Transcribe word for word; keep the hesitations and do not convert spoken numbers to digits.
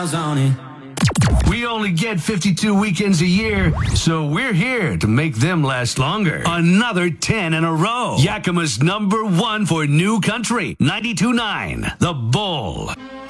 on it. We only get fifty-two weekends a year, so we're here to make them last longer. Another ten in a row. Yakima's number one for new country, ninety-two point nine, The Bull.